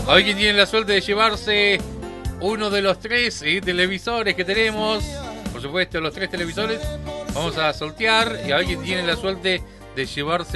A ver quién tiene la suerte de llevarse uno de los 3 televisores que tenemos. Por supuesto, los 3 televisores. Vamos a sortear y a ver quién tiene la suerte de llevarse